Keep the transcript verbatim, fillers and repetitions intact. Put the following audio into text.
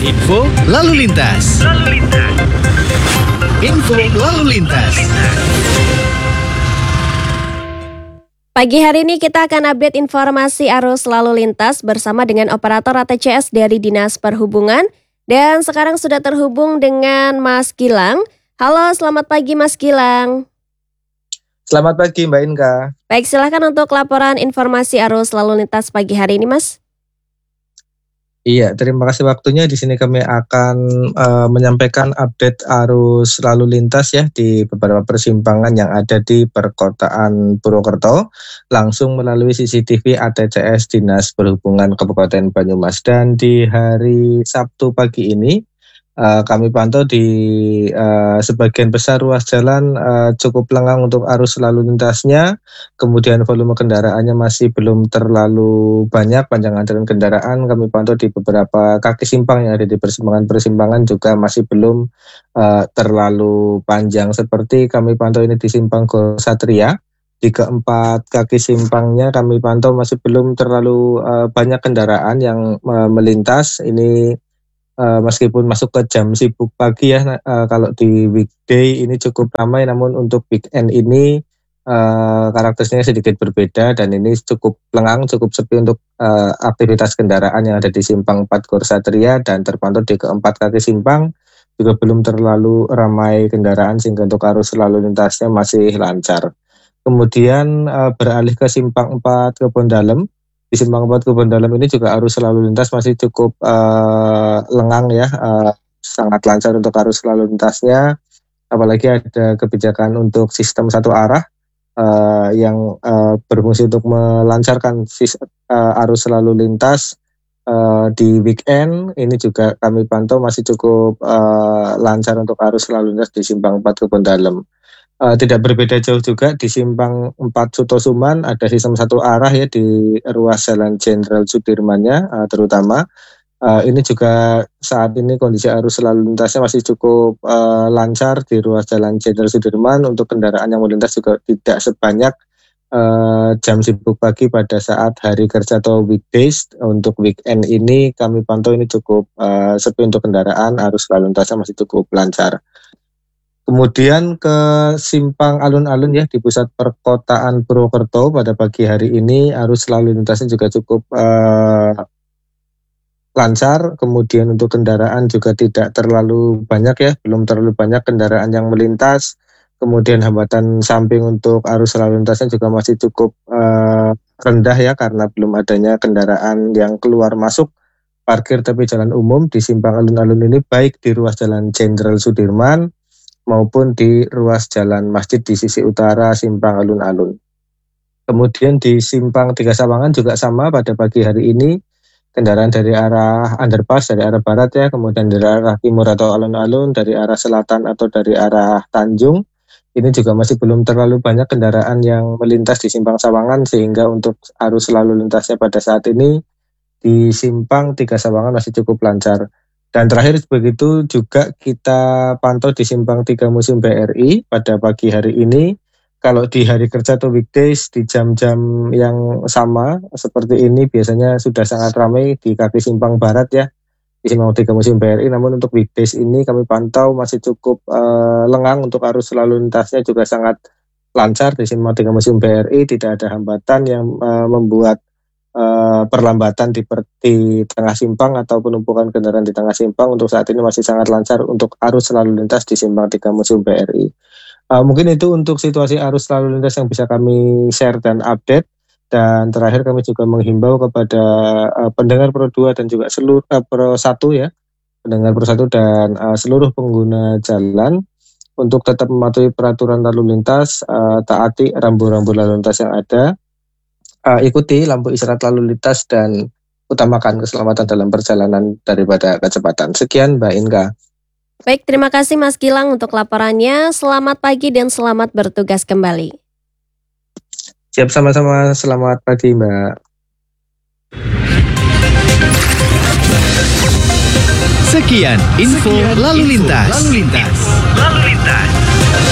Info lalu lintas. Lalu lintas. Info lalu lintas. Pagi hari ini kita akan update informasi arus lalu lintas bersama dengan operator A T C S dari Dinas Perhubungan. Dan sekarang sudah terhubung dengan Mas Gilang. Halo, selamat pagi Mas Gilang. Selamat pagi Mbak Inka. Baik, silakan untuk laporan informasi arus lalu lintas pagi hari ini, Mas. Iya, terima kasih waktunya. Di sini kami akan uh, menyampaikan update arus lalu lintas ya di beberapa persimpangan yang ada di perkotaan Purwokerto langsung melalui C C T V A T C S Dinas Perhubungan Kabupaten Banyumas. Dan di hari Sabtu pagi ini Uh, kami pantau di uh, sebagian besar ruas jalan uh, cukup lengang untuk arus lalu lintasnya, kemudian volume kendaraannya masih belum terlalu banyak, panjang antrian kendaraan kami pantau di beberapa kaki simpang yang ada di persimpangan-persimpangan juga masih belum uh, terlalu panjang, seperti kami pantau ini di simpang Gol Satria. Di keempat kaki simpangnya kami pantau masih belum terlalu uh, banyak kendaraan yang uh, melintas. Ini Uh, meskipun masuk ke jam sibuk pagi ya, uh, kalau di weekday ini cukup ramai, namun untuk weekend ini uh, karakteristiknya sedikit berbeda dan ini cukup lengang, cukup sepi untuk uh, aktivitas kendaraan yang ada di simpang empat Gor Satria, dan terpantau di keempat kaki simpang juga belum terlalu ramai kendaraan sehingga untuk arus lalu lintasnya masih lancar. Kemudian uh, beralih ke simpang empat Kebon Dalem. Di simpang empat Kebon Dalem ini juga arus lalu lintas masih cukup uh, lengang ya, uh, sangat lancar untuk arus lalu lintasnya, apalagi ada kebijakan untuk sistem satu arah uh, yang uh, berfungsi untuk melancarkan sis, uh, arus lalu lintas uh, di weekend. Ini juga kami pantau masih cukup uh, lancar untuk arus lalu lintas di simpang empat Kebon Dalem. Uh, tidak berbeda jauh juga di simpang empat Sutosuman, ada sistem satu arah ya di ruas jalan Jenderal Sudirmannya uh, terutama. Uh, ini juga saat ini kondisi arus lalu lintasnya masih cukup uh, lancar di ruas jalan Jenderal Sudirman. Untuk kendaraan yang melintas juga tidak sebanyak uh, jam sibuk pagi pada saat hari kerja atau weekdays. Untuk weekend ini kami pantau ini cukup uh, sepi untuk kendaraan, arus lalu lintasnya masih cukup lancar. Kemudian ke simpang alun-alun ya di pusat perkotaan Purwokerto pada pagi hari ini arus lalu lintasnya juga cukup uh, lancar. Kemudian untuk kendaraan juga tidak terlalu banyak ya, belum terlalu banyak kendaraan yang melintas. Kemudian hambatan samping untuk arus lalu lintasnya juga masih cukup uh, rendah ya, karena belum adanya kendaraan yang keluar masuk parkir tepi jalan umum di simpang alun-alun ini, baik di ruas jalan Jenderal Sudirman maupun di ruas jalan Masjid di sisi utara simpang alun-alun. Kemudian di simpang Tiga Sawangan juga sama pada pagi hari ini, kendaraan dari arah underpass dari arah barat ya, kemudian dari arah timur atau alun-alun, dari arah selatan atau dari arah Tanjung, ini juga masih belum terlalu banyak kendaraan yang melintas di simpang Sawangan, sehingga untuk arus lalu lintasnya pada saat ini di simpang Tiga Sawangan masih cukup lancar. Dan terakhir begitu juga kita pantau di simpang tiga Museum B R I pada pagi hari ini. Kalau di hari kerja atau weekdays di jam-jam yang sama seperti ini biasanya sudah sangat ramai di kaki simpang barat ya, di simpang tiga Museum B R I. Namun untuk weekdays ini kami pantau masih cukup uh, lengang, untuk arus lalu lintasnya juga sangat lancar di simpang tiga Museum B R I. Tidak ada hambatan yang uh, membuat Uh, perlambatan di, per, di tengah simpang atau penumpukan kendaraan di tengah simpang. Untuk saat ini masih sangat lancar untuk arus lalu lintas di simpang tiga Museum B R I. Uh, mungkin itu untuk situasi arus lalu lintas yang bisa kami share dan update. Dan terakhir kami juga menghimbau kepada uh, pendengar Pro dua dan juga seluruh uh, Pro satu ya, pendengar Pro satu dan uh, seluruh pengguna jalan untuk tetap mematuhi peraturan lalu lintas, uh, taati rambu-rambu lalu lintas yang ada. Uh, ikuti lampu isyarat lalu lintas dan utamakan keselamatan dalam perjalanan daripada kecepatan. Sekian Mbak Inka. Baik, terima kasih Mas Gilang untuk laporannya. Selamat pagi dan selamat bertugas kembali. Siap, sama-sama. Selamat pagi Mbak. Sekian info lalu lintas. Lalu lintas. Lalu lintas.